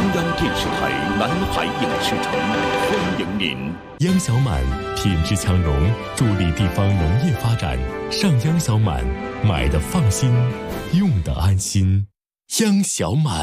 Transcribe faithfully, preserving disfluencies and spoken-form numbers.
央电视台南海影视城欢迎您。 央小满品质强融，助力地方农业发展。上央小满，买的放心，用的安心。央小满。